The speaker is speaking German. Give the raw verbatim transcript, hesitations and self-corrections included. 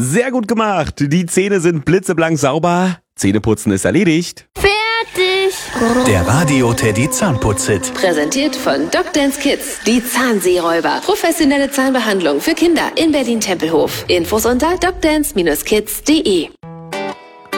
Sehr gut gemacht. Die Zähne sind blitzeblank sauber. Zähneputzen ist erledigt. Fertig. Der Radio Teddy Zahnputz-Hit. Präsentiert von Docdance Kids. Die Zahnseeräuber. Professionelle Zahnbehandlung für Kinder in Berlin-Tempelhof. Infos unter docdance Bindestrich kids punkt de.